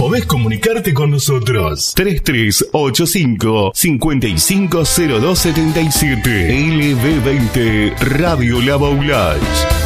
podés comunicarte con nosotros. 3385-550277. LB20 Radio La Baulage.